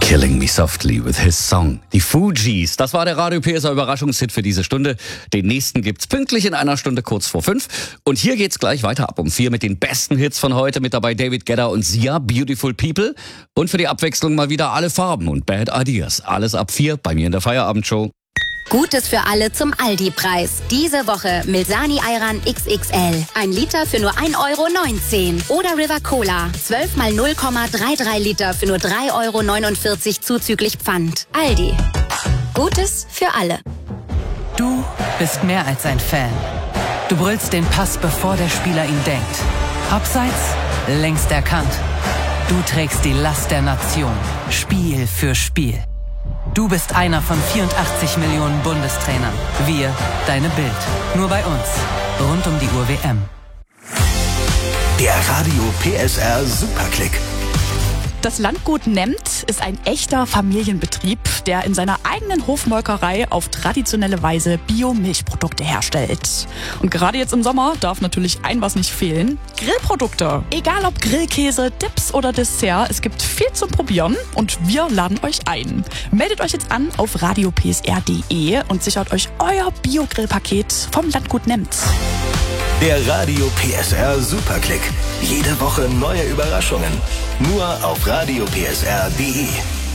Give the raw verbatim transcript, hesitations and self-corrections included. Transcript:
Killing Me Softly with his song. Die Fugees, das war der Radio P S A Überraschungshit für diese Stunde. Den nächsten gibt's pünktlich in einer Stunde kurz vor fünf. Und hier geht's gleich weiter ab um vier mit den besten Hits von heute. Mit dabei David Guetta und Sia, Beautiful People. Und für die Abwechslung mal wieder Alle Farben und Bad Ideas. Alles ab vier bei mir in der Feierabendshow. Gutes für alle zum Aldi-Preis. Diese Woche Milsani Ayran X X L. Ein Liter für nur ein Euro neunzehn. Oder River Cola. zwölf mal null Komma dreiunddreißig Liter für nur drei Euro neunundvierzig zuzüglich Pfand. Aldi. Gutes für alle. Du bist mehr als ein Fan. Du brüllst den Pass, bevor der Spieler ihn denkt. Abseits, längst erkannt. Du trägst die Last der Nation. Spiel für Spiel. Du bist einer von vierundachtzig Millionen Bundestrainern. Wir, deine Bild. Nur bei uns. Rund um die Uhr W M. Der Radio P S R Superklick. Das Landgut Nemmt ist ein echter Familienbetrieb, der in seiner eigenen Hofmolkerei auf traditionelle Weise Bio-Milchprodukte herstellt. Und gerade jetzt im Sommer darf natürlich ein was nicht fehlen: Grillprodukte. Egal ob Grillkäse, Dips oder Dessert, es gibt viel zum Probieren und wir laden euch ein. Meldet euch jetzt an auf radio p s r punkt d e und sichert euch euer Bio-Grillpaket vom Landgut Nemmt. Der Radio P S R Superklick. Jede Woche neue Überraschungen. Nur auf radio p s r punkt d e.